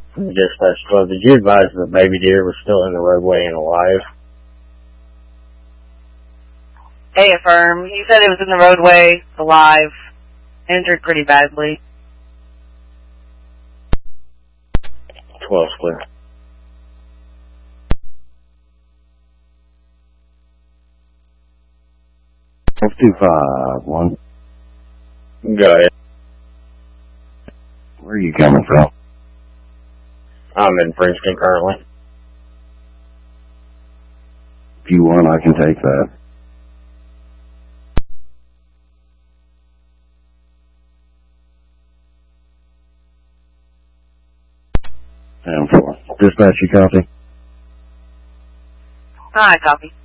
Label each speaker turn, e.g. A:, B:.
A: Dispatch 12, did you advise the baby deer was still in the roadway and alive?
B: A, affirm. He said it was in the roadway, alive, injured pretty badly.
A: 12's clear.
C: Let's do 5-1.
A: Go ahead.
C: Where are you coming from?
A: I'm in Princeton currently.
C: If you want, I can take that. 10-4. Dispatch, you copy?
B: I copy.